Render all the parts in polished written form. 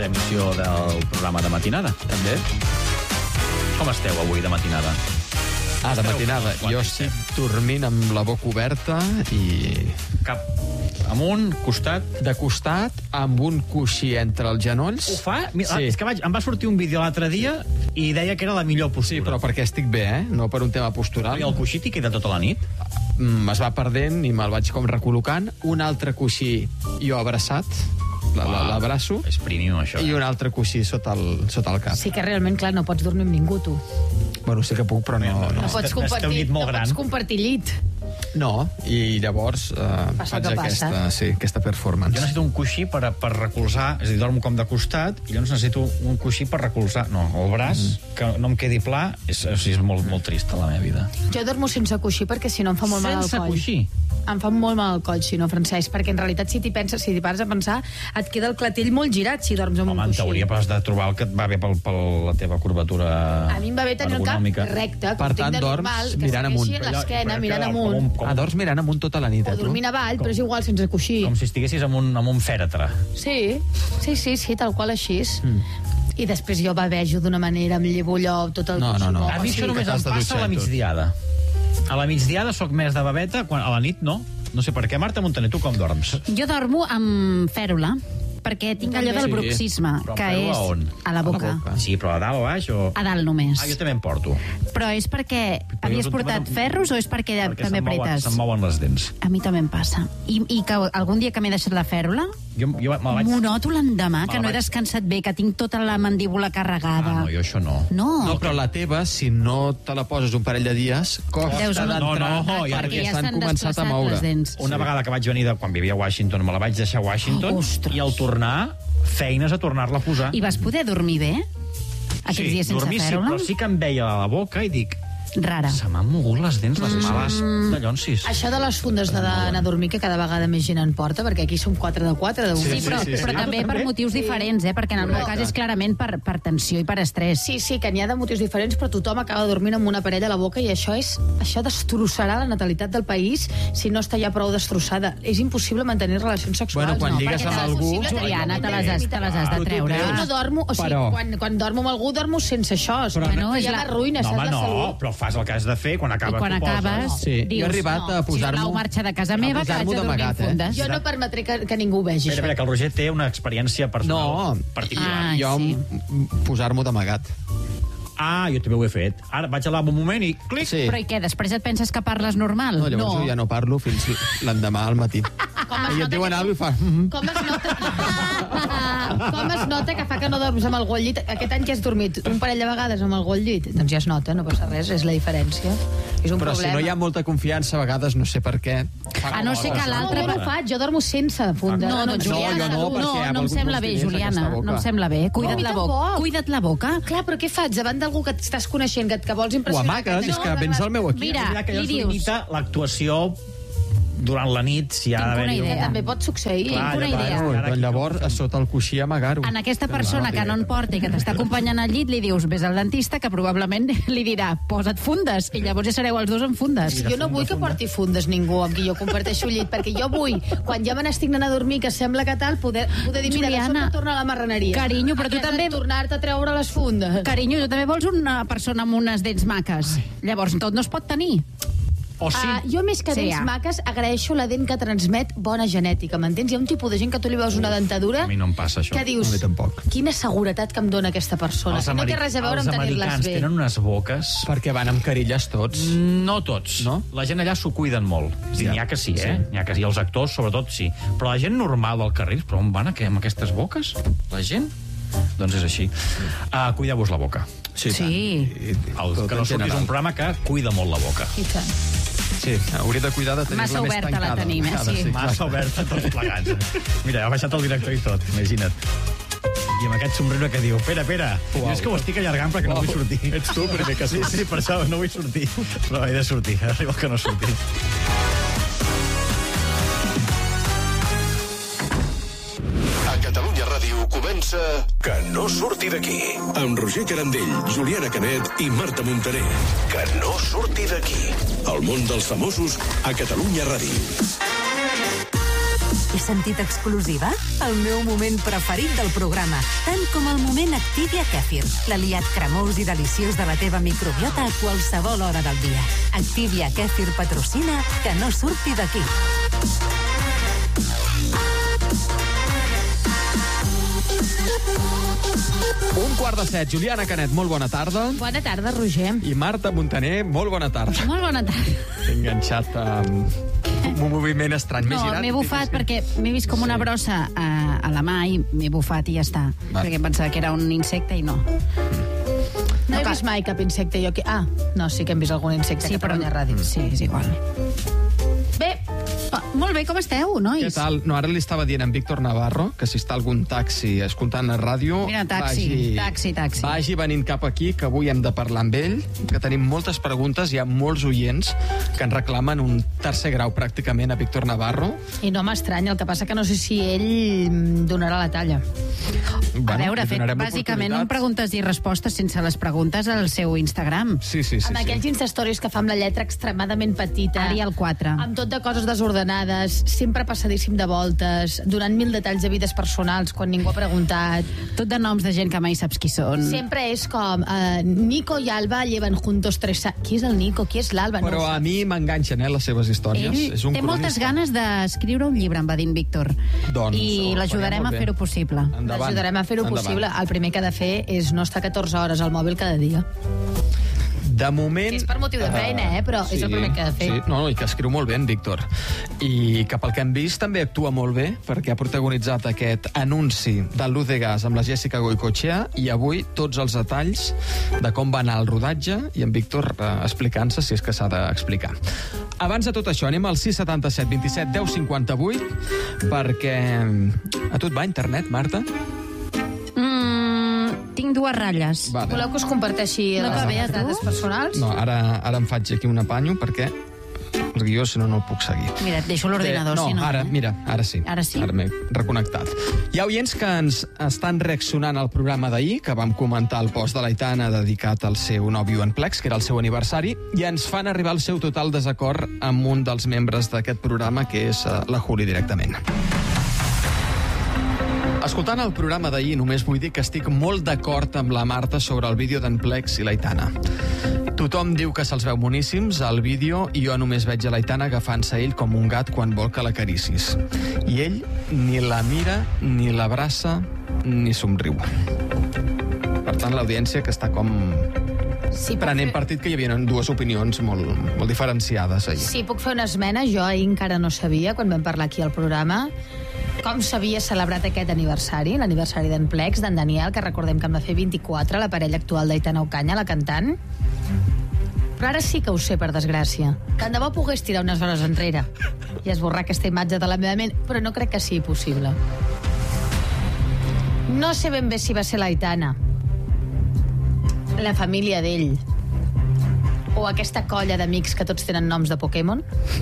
darrera emissió del programa de matinada. També. Com esteu avui de matinada? De matinada. Jo estic dormint amb la boca oberta i... Cap amunt, costat? De costat, amb un coixí entre els genolls. Ho fa? Mira, Sí. És que em va sortir un vídeo l'altre dia i deia que era la millor postura. Sí, però perquè estic bé, no per un tema postural. I el coixí t'hi queda tota la nit? Es va perdent i me'l vaig com recol·locant. Un altre coixí jo abraçat, l'abraço, És premium, això. i un altre coixí sota el cap. Sí que realment, clar, no pots dormir amb ningú, tu. Bueno, sí que puc, però no. No pots un llit molt gran. compartir llit. No, i llavors Passa faig el que passa. aquesta performance. Jo necessito un coixí per recolzar, és a dir, dormo com de costat, i llavors necessito un coixí per recolzar, el braç, que no em quedi pla, és molt, molt trista la meva vida. Jo dormo sense coixí perquè si no em fa molt mal al Sense coll. coixí? Em fa molt mal al coll, si no, Francesc, perquè en realitat si t'hi pares a pensar, et queda el clatell molt girat si dorms amb Home, un en coixí. teoria has de trobar el que et va bé per la teva curvatura A mi em va bé tenir el cap ergonòmica. recte, Per com tinc tant, de dorms normal, que mirant segueixi amunt. l'esquena, Però mirant que amunt. Dorms mirant amunt tota la nit, O tu? dormint avall, però és igual sense coixí. Com si estiguessis amb un fèretre. Sí, tal qual així. I després jo bavejo d'una manera, em llevo allò, tot el coixí. No. A mi sí, això només que em t'has de passa dutxar a la i tot. migdiada. A la migdiada sóc més de babeta, a la nit no. No sé per què. Marta Montaner, tu com dorms? Jo dormo amb fèrula, perquè tinc allò del Sí. bruxisme, Però amb que fèrula és on? a la boca. Sí, però a dalt o a baix o... A dalt només. Jo també em porto. Però és perquè havies és un tema portat de- ferros o és perquè també apretes? Se'm mouen les dents. A mi també em passa. I que algun dia que m'he deixat la fèrula, Jo me la vaig... m'ho noto l'endemà, que la no he vaig- descansat bé, que tinc tota la mandíbula carregada. No, jo això no. No. No, però la teva, si no te la poses un parell de dies, costa Deus d'entrar no, ja perquè ja s'han s'han començat a desplaçat moure. les dents. Una vegada que vaig venir quan vivia a Washington, me la vaig deixar a Washington, Ostres. i al tornar, feines a tornar-la a posar. I vas poder dormir bé? Aquests dies sense dormir fèrula? sí, però sí que em veia a la boca i dic, Rara. se m'han mogut les dents, les males de llonsis. Això de les fundes d'anar a dormir, que cada vegada més gent en porta, perquè aquí som 4 de 4 de Sí, però també per motius diferents, perquè en el meu cas és clarament per tensió i per estrès. Sí, que n'hi ha de motius diferents, però tothom acaba dormint amb una parella a la boca i això destrossarà la natalitat del país si no està ja prou destrossada. És impossible mantenir relacions sexuals. Bueno, quan no, lligues perquè amb és algú- impossible Juliana, te les has de treure. Jo no dormo, o sigui, Però- quan dormo amb algú, dormo sense això. Però Bueno, és ja la- m'arruïna, No, saps home, la no, salut. però fas el que has de fer, quan I acabes quan t'ho poses. acabes, Sí, jo he dius, arribat a posar-m'ho- si no marxa de casa meva, que haig posar-m'ho de dormir d'amagat, en fundes. Jo no permetré que ningú ho vegi, Espera, això. que el Roger té una experiència personal No, particular. Ai, jo sí. posar-m'ho d'amagat. Jo també ho he fet. Ara vaig a l'amo un moment i clic. Sí. Però i què, després et penses que parles normal? No, llavors jo ja no parlo fins l'endemà al matí. I et diuen alguna cosa i fa... Com es nota... Com es nota que fa que no dorms amb algú al llit? Aquest any que has dormit un parell de vegades amb algú al llit? Doncs ja es nota, no passa res, és la diferència. És un Però problema. si no hi ha molta confiança, a vegades no sé per què. A no ser que No, l'altre... jo no ho faig, jo dormo sense funda. No, doncs No, Juliana, jo no, perquè no amb em alguns sembla bé, diners Juliana, aquesta boca. no em sembla bé. Cuida't No, la a mi boca. tampoc. Cuida't la boca. Clar, però què faig davant d'algú que estàs coneixent, que vols Ho impressionar? amagues, és que vens al meu equip. Mira, Mira, que li allò es dius... limita l'actuació durant la nit, si ha Tinc una d'haver-hi... idea. També pot succeir. Clar, una ja idea. veus, Doncs llavors, a sota el coixí, amagar-ho. En aquesta persona que no en porta i que t'està acompanyant al llit, li dius, vés al dentista, que probablement li dirà, posa't fundes, i llavors ja sereu els dos en fundes. Jo no vull que porti fundes ningú amb qui jo comparteixo llit, perquè jo vull, quan ja me n'estic anant a dormir, que sembla que tal, poder dir, mira, que Juliana, sobte torna a la marraneria. carinyo, però tu Has de també- tornar-te a treure les fundes. Carinyo, tu també vols una persona amb unes dents maques. Llavors, tot no es pot tenir. O sí, Jo més que Sí, dents ja. maques agraeixo la dent que transmet bona genètica, m'entens? Hi ha un tipus de gent que tu li veus una dentadura a mi no em passa això. que dius, A mi tampoc. quina seguretat que em dona aquesta persona. Si no té res a veure amb els tenir-les americans bé. tenen unes boques... Perquè van amb carilles tots. No tots. No? La gent allà s'ho cuiden molt. És a dir, Ja. n'hi ha que sí, N'hi ha que sí, els actors sobretot sí. Però la gent normal del carrer, però on van amb aquestes boques? La gent? Doncs és així. Cuideu-vos la boca. Sí. Sí. El que no surti és un programa que cuida molt la boca. I tant. Sí, hauria de cuidar de tenir-la Massa més oberta tancada. la tenim, sí. Massa oberta tots plegats. Mira, ha baixat el director i tot, imagina't. I amb aquest somriure que diu, espera, jo és que ho estic allargant perquè no vull sortir. Ets tu primer que Sí, per això no vull sortir. Però he de sortir, arriba que no surti. A Catalunya Ràdio comença Que no surti d'aquí. Amb Roger Carandell, Juliana Canet i Marta Montaner. Que no surti d'aquí. El món dels famosos a Catalunya Ràdio. He sentit exclusiva? El meu moment preferit del programa, tant com el moment Activia Kefir, l'aliat cremós i deliciós de la teva microbiota a qualsevol hora del dia. Activia Kefir patrocina Que no surti d'aquí. Un quart de set. Juliana Canet, molt bona tarda. Bona tarda, Roger. I Marta Montaner, molt bona tarda. Molt bona tarda. T'he enganxat amb un moviment estrany. No, m'he bufat perquè m'he vist com una brossa a la mà i m'he bufat i ja està. Perquè pensava que era un insecte i no. No he vist mai cap insecte. No, sí que hem vist algun insecte a Catalunya Ràdio. Sí, és igual. Bé, molt bé, com esteu, nois? Què tal? No, ara li estava dient en Víctor Navarro que si està algun taxi escoltant la ràdio... Mira, taxi. Vagi venint cap aquí, que avui hem de parlar amb ell, que tenim moltes preguntes, hi ha molts oients que en reclamen un tercer grau pràcticament a Víctor Navarro. I no m'estranya, el que passa que no sé si ell donarà la talla. A veure, ha fet bàsicament un preguntes i respostes sense les preguntes al seu Instagram. Sí. Amb aquells Instastories que fa amb la lletra extremadament petita. Arial 4. Amb tot de coses desordenades, sempre passadíssim de voltes, donant 1000 detalls de vides personals quan ningú ha preguntat. Tot de noms de gent que mai saps qui són. Sempre és com Nico i Alba llevan juntos 3 anys. Qui és el Nico? Qui és l'Alba? Però a mi m'enganxen, les seves històries. Ell té moltes ganes d'escriure un llibre, em va dir en Víctor. I l'ajudarem a fer-ho possible. L'ajudarem a fer-ho possible. El primer que ha de fer és no estar 14 hores al mòbil cada dia. De moment... És per motiu de feina, però és el primer que ha de fer. Sí, no, i que escriu molt bé, en Víctor. I que pel que hem vist també actua molt bé, perquè ha protagonitzat aquest anunci de Luz de Gas amb la Jessica Goicoechea, i avui tots els detalls de com va anar el rodatge, i en Víctor explicant-se si és que s'ha d'explicar. Abans de tot això, anem al 677 27 10 58, perquè... A tu et va internet, Marta? Tinc 2 ratlles. Vale. Voleu que us comparteixi les dades personals? No, ara em faig aquí un apanyo, perquè el guió, si no, no el puc seguir. Mira, et deixo l'ordinador, si no. Ara sí. Ara sí? Ara m'he reconnectat. Hi ha oients que ens estan reaccionant al programa d'ahir, que vam comentar el post de l'Aitana dedicat al seu nòvio en Plex, que era el seu aniversari, i ens fan arribar el seu total desacord amb un dels membres d'aquest programa, que és la Juli directament. Escoltant el programa d'ahir, només vull dir que estic molt d'acord amb la Marta sobre el vídeo d'en Plex i l'Aitana. Tothom diu que se'ls veu boníssims al vídeo i jo només veig a l'Aitana agafant-se ell com un gat quan vol que l'acaricis. I ell ni la mira, ni l'abraça, ni somriu. Per tant, l'audiència que està com... prenent partit, que hi havia 2 opinions molt diferenciades ahir. Sí, puc fer una esmena. Jo ahir encara no sabia, quan vam parlar aquí al programa, com s'havia celebrat aquest aniversari, l'aniversari d'en Plex, d'en Daniel, que recordem que en va fer 24, la parella actual d'Aitana Ocaña, la cantant. Però ara sí que ho sé, per desgràcia. Tant de bo pogués tirar unes hores enrere i esborrar aquesta imatge de la meva ment, però no crec que sigui possible. No sé ben bé si va ser l'Aitana, la família d'ell, o aquesta colla d'amics que tots tenen noms de Pokémon.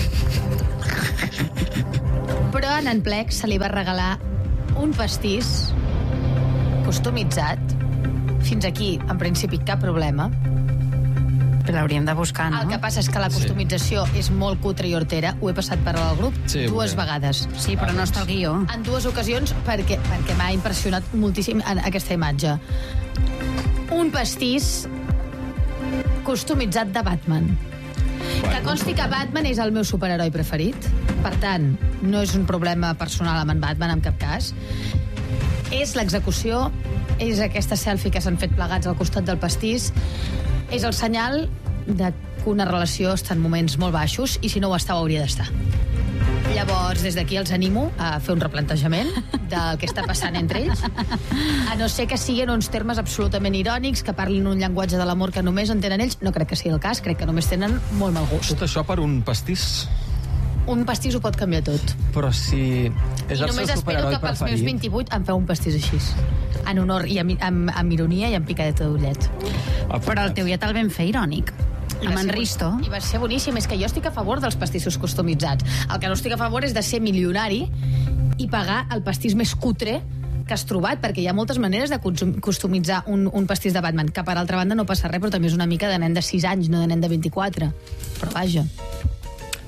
Però a en Plex se li va regalar un pastís customitzat. Fins aquí, en principi, cap problema. Però l'hauríem de buscar, no? El que passa és que la customització és molt cutre i hortera. Ho he passat per al grup 2 vegades. Sí, però no està al guió. En 2 ocasions, perquè m'ha impressionat moltíssim aquesta imatge. Un pastís customitzat de Batman. Que consti que Batman és el meu superheroi preferit. Per tant, no és un problema personal amb en Batman, en cap cas. És l'execució, és aquesta selfie que s'han fet plegats al costat del pastís, és el senyal de que una relació està en moments molt baixos, i si no ho està, ho hauria d'estar. Llavors, des d'aquí els animo a fer un replantejament del que està passant entre ells, a no ser que siguin uns termes absolutament irònics, que parlin un llenguatge de l'amor que només entenen ells. No crec que sigui el cas, crec que només tenen molt mal gust. Tot això per un pastís? Un pastís ho pot canviar tot. Però si és el seu superheroi preferit... I només espero que pels meus 28 em feu un pastís així. En honor, i amb ironia i amb picadeta d'ullet. Però el teu ja te'l vam fer irònic. Amb en Risto. I va ser boníssim. És que jo estic a favor dels pastissos customitzats. El que no estic a favor és de ser milionari i pagar el pastís més cutre que has trobat, perquè hi ha moltes maneres de customitzar un pastís de Batman, que per altra banda no passa res, però també és una mica de nen de 6 anys, no de nen de 24. Però vaja.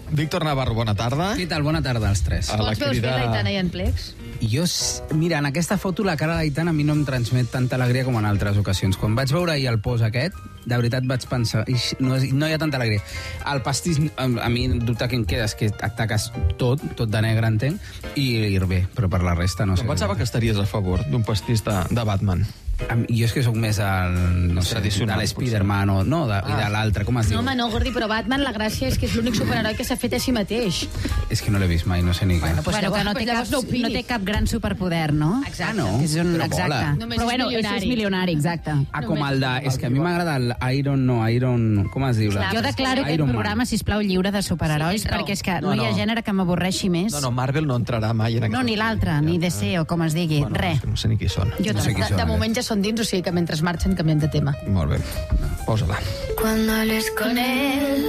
Víctor Navarro, bona tarda. Què tal? Bona tarda als tres. Tu els veus bé, l'Aitana i en Plex? Mira, en aquesta foto la cara de l'Aitana a mi no em transmet tanta alegria com en altres ocasions. Quan vaig veure ahir el post aquest, de veritat vaig pensar, no hi ha tanta alegria. El pastís, a mi el dubte que em queda és que et taques tot de negre, entenc, i bé, però per la resta no sé. Pensava que estaries a favor d'un pastís de Batman. Jo és que sóc més tradicional, de l'Spiderman i de l'altre, com es diu? No, home, no, Gordi, però Batman la gràcia és que és l'únic superheroi que s'ha fet a si mateix. És que no l'he vist mai, no sé ni què. Bueno, que no té cap gran superpoder, no? Exacte. No, Exacte. Només Però bueno, és és milionari, exacte. Com el de... És que a mi m'agrada l'Iron... Com es diu? Jo declaro aquest programa, sisplau, lliure de superherois, perquè és que no hi ha gènere que m'avorreixi més. No, Marvel no entrarà mai en aquest... No, ni l'altre, ni DC, o com es digui, res. No sé ni qui són. De moment ja són dins, o sigui que mentre marxen canviem de tema. Molt bé, posa-la. Cuando hables con él,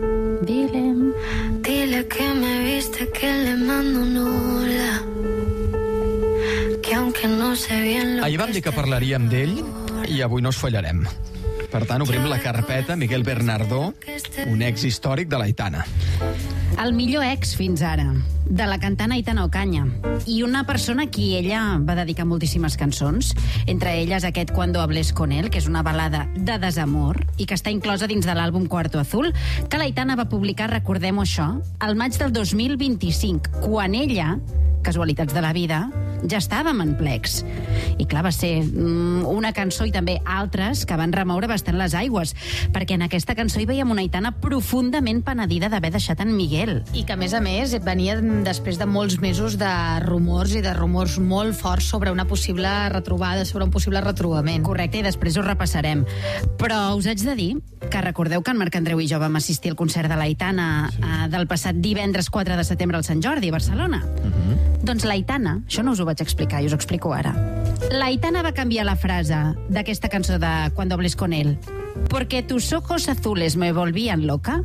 dile que me viste, que le mando un hola, que aunque no sé bien lo Ahir vam dir que parlaríem d'ell i avui no us fallarem. Per tant, obrim la carpeta Miguel Bernardó, un ex històric de l'Aitana. El millor ex fins ara, de la cantant Aitana Ocaña, i una persona a qui ella va dedicar moltíssimes cançons, entre elles aquest Cuando hables con él, que és una balada de desamor i que està inclosa dins de l'àlbum Cuarto Azul, que l'Aitana va publicar, recordem-ho això, al maig del 2025, quan ella, casualitats de la vida, ja estàvem en Plex. I clar, va ser una cançó i també altres que van remoure bastant les aigües, perquè en aquesta cançó hi veiem una Aitana profundament penedida d'haver deixat en Miguel. I que, a més, venia després de molts mesos de rumors i de rumors molt forts sobre una possible retrobada, sobre un possible retrobament. Correcte, i després ho repassarem. Però us haig de dir que recordeu que en Marc Andreu i jo vam assistir al concert de l'Aitana del passat divendres 4 de setembre al Sant Jordi, a Barcelona? Doncs l'Aitana, això no us ho vaig explicar i us ho explico ara. L'Aitana va canviar la frase d'aquesta cançó de Cuando hables con él, porque tus ojos azules me volvían loca,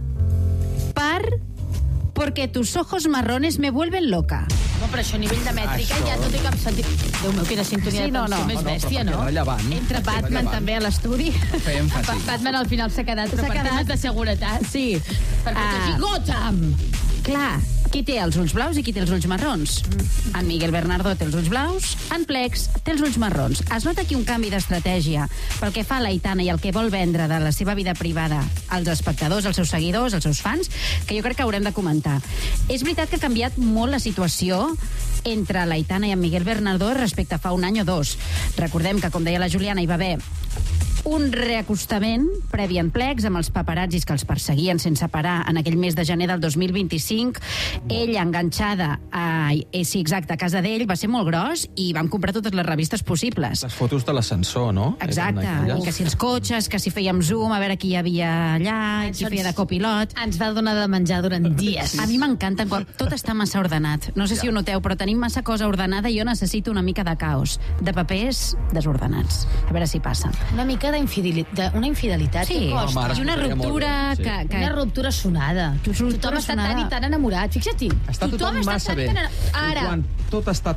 porque tus ojos marrones me vuelven loca. No, però això a nivell de mètrica ja no té cap sentit. Déu meu, quina sintonia de cançó més bèstia, no? Entre Batman també a l'estudi. Batman al final s'ha quedat per temes de seguretat. Sí. Per protegir Gotham. Clar, qui té els ulls blaus i qui té els ulls marrons? En Miguel Bernardó té els ulls blaus, en Plex té els ulls marrons. Es nota aquí un canvi d'estratègia pel que fa a l'Aitana i el que vol vendre de la seva vida privada als espectadors, als seus seguidors, als seus fans, que jo crec que haurem de comentar. És veritat que ha canviat molt la situació entre l'Aitana i en Miguel Bernardó respecte a fa un any o dos. Recordem que, com deia la Juliana, hi va haver un reacostament previ en Plex amb els paparazzis que els perseguien sense parar en aquell mes de gener del 2025. Ella enganxada a casa d'ell, va ser molt gros i vam comprar totes les revistes possibles. Les fotos de l'ascensor, no? Exacte, i que si els cotxes, que si fèiem zoom, a veure qui hi havia allà, qui feia de copilot. Ens va donar de menjar durant dies. A mi m'encanta quan tot està massa ordenat. No sé si ho noteu, però tenim massa cosa ordenada i jo necessito una mica de caos, de papers desordenats. A veure si passa. Una mica una infidelitat. Sí, i una ruptura que... Una ruptura sonada. Tothom està tan i tan enamorat. Fixa't-hi. Està tothom massa bé. Ara. Quan tot està